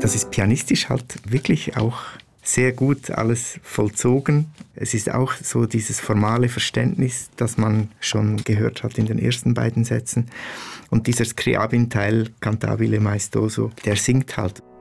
Das ist pianistisch halt wirklich auch sehr gut alles vollzogen. Es ist auch so dieses formale Verständnis, das man schon gehört hat in den ersten beiden Sätzen. Und dieser Scriabin-Teil, Cantabile Maestoso, der singt halt.